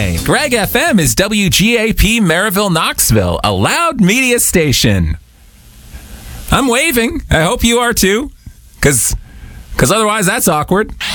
Hi. Greg FM is WGAP Maryville, Knoxville, a loud media station. I'm waving. I hope you are too, because otherwise that's awkward.